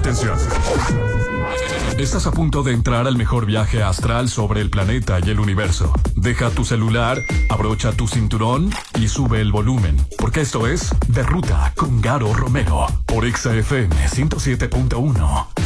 Atención. Estás a punto de entrar al mejor viaje astral sobre el planeta y el universo. Deja tu celular, abrocha tu cinturón y sube el volumen, porque esto es De Ruta con Garo Romero por Exa FM 107.1.